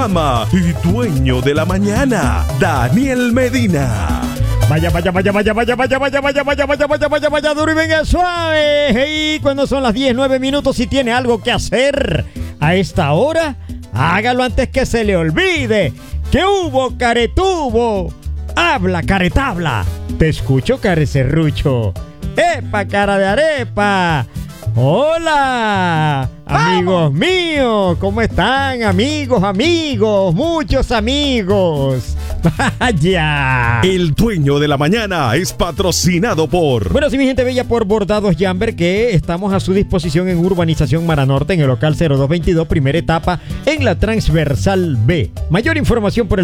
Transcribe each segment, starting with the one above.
ama y dueño de la mañana, Daniel Medina. Vaya, duro y venga suave. Y cuando son las 10:09 minutos, si tiene algo que hacer a esta hora, hágalo antes que se le olvide. ¿Qué hubo, caretubo? Habla, caretabla. Te escucho, carecerrucho. ¡Epa, cara de arepa! ¡Hola! Amigos míos, ¿cómo están? Amigos, muchos amigos. ¡Vaya! El dueño de la mañana es patrocinado por... Bueno, sí, mi gente bella, por Bordados Jamber, que estamos a su disposición en Urbanización Mara Norte, en el local 0222, primera etapa, en la Transversal B. Mayor información por el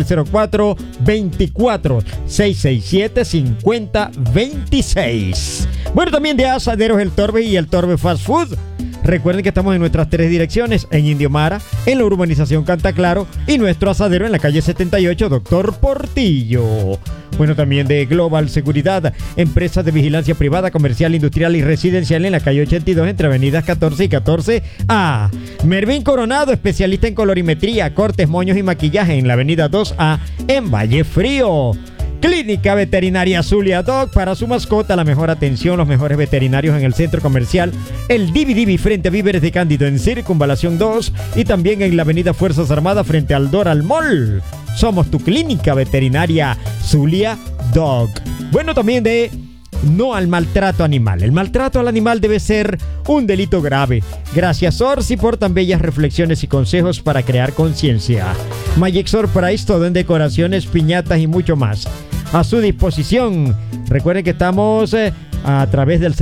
0424-667-5026. Bueno, también de Asaderos El Torbe y El Torbe Fast Food. Recuerden que estamos en nuestras 3 direcciones, en Indio Mara, en la urbanización Cantaclaro y nuestro asadero en la calle 78, Doctor Portillo. Bueno, también de Global Seguridad, empresas de vigilancia privada, comercial, industrial y residencial en la calle 82, entre avenidas 14 y 14A. Mervin Coronado, especialista en colorimetría, cortes, moños y maquillaje en la avenida 2A, en Valle Frío. Clínica Veterinaria Zulia Dog, para su mascota la mejor atención, los mejores veterinarios en el centro comercial El Divi frente a Víveres de Cándido en Circunvalación 2 y también en la avenida Fuerzas Armadas frente al Doral Mall. Somos tu Clínica Veterinaria Zulia Dog. Bueno, también de no al maltrato animal. El maltrato al animal debe ser un delito grave. Gracias, Orsi, por tan bellas reflexiones y consejos para crear conciencia. Magic Surprise, todo en decoraciones, piñatas y mucho más a su disposición. Recuerden que estamos a través del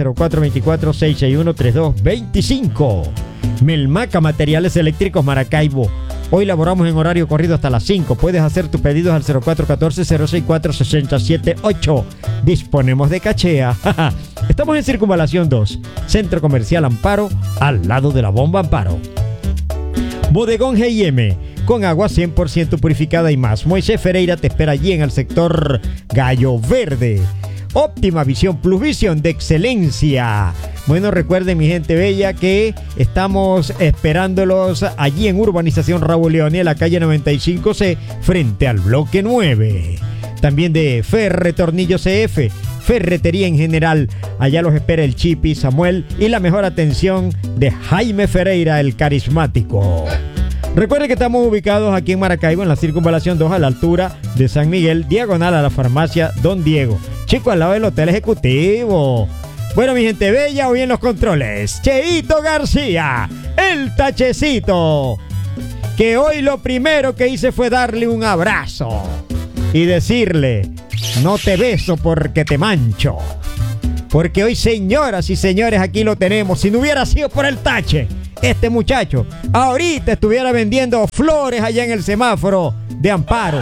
0424-661-3225. Melmaca Materiales Eléctricos Maracaibo. Hoy laboramos en horario corrido hasta las 5. Puedes hacer tus pedidos al 0414-064-678. Disponemos de cachea. Estamos en Circunvalación 2, Centro Comercial Amparo, al lado de la bomba Amparo. Bodegón G&M, con agua 100% purificada y más. Moisés Ferreira te espera allí en el sector Gallo Verde. Óptima Visión Plus Visión de excelencia. Bueno, recuerden, mi gente bella, que estamos esperándolos allí en Urbanización Raúl León, en la calle 95C, frente al bloque 9. También de Ferre Tornillo CF, ferretería en general. Allá los espera el Chipi, Samuel y la mejor atención de Jaime Ferreira, el carismático. Recuerden que estamos ubicados aquí en Maracaibo, en la Circunvalación 2, a la altura de San Miguel, diagonal a la farmacia Don Diego. Chico, al lado del Hotel Ejecutivo. Bueno, mi gente bella, hoy en los controles, Cheito García, el tachecito, que hoy lo primero que hice fue darle un abrazo y decirle, no te beso porque te mancho. Porque hoy, señoras y señores, aquí lo tenemos. Si no hubiera sido por el tache, este muchacho ahorita estuviera vendiendo flores allá en el semáforo de Amparo.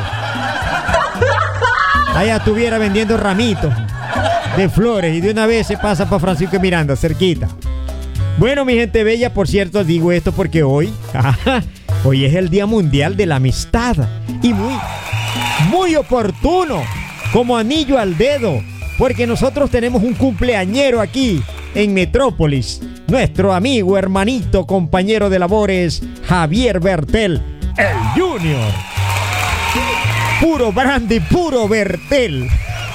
Allá estuviera vendiendo ramitos de flores y de una vez se pasa para Francisco Miranda, cerquita. Bueno, mi gente bella, por cierto, digo esto porque hoy es el Día Mundial de la Amistad y muy oportuno, como anillo al dedo, porque nosotros tenemos un cumpleañero aquí en Metrópolis, nuestro amigo, hermanito, compañero de labores, Javier Bertel, el Junior. Puro brandy, puro Bertel.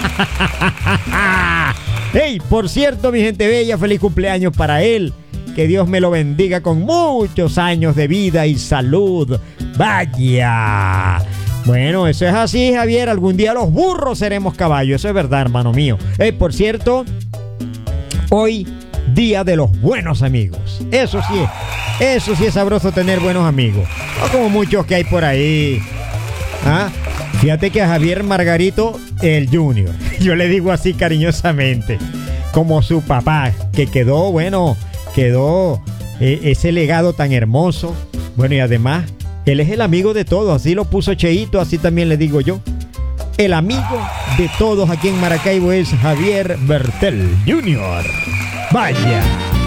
Hey, por cierto, mi gente bella, feliz cumpleaños para él. Que Dios me lo bendiga con muchos años de vida y salud. Vaya. Bueno, eso es así, Javier. Algún día los burros seremos caballos. Eso es verdad, hermano mío. Por cierto, hoy, día de los buenos amigos. Eso sí es sabroso tener buenos amigos. No como muchos que hay por ahí. Fíjate que a Javier Margarito, el Junior, yo le digo así cariñosamente, como su papá, que quedó ese legado tan hermoso. Bueno, y además, él es el amigo de todos, así lo puso Cheito, así también le digo yo. El amigo de todos aquí en Maracaibo es Javier Bertel Jr. Vaya.